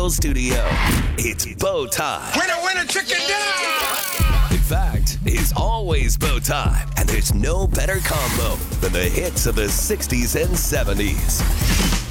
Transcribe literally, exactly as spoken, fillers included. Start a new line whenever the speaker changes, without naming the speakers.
Real studio. It's Bow Time.
Winner, winner, chicken dinner!
In fact, it's always Bow Time, and there's no better combo than the hits of the sixties and seventies.